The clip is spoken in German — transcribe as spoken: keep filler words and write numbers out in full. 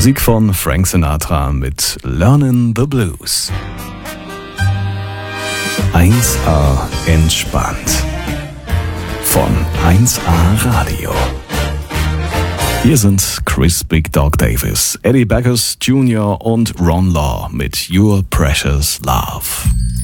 Musik von Frank Sinatra mit Learnin' the Blues. eins A entspannt. Von eins A Radio. Hier sind Chris Big Dog Davis, Eddie Backus Junior und Ron Law mit Your Precious Love.